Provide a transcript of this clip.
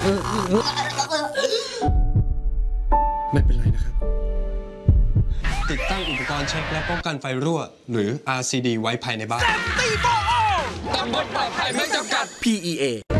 ไม่เป็นไรนะครับติดตั้งอุปกรณ์เช็คและป้องกันไฟรั่วหรือ RCD ไว้ภายในบ้านตำบลปลอดภัยไม่จำกัด PEA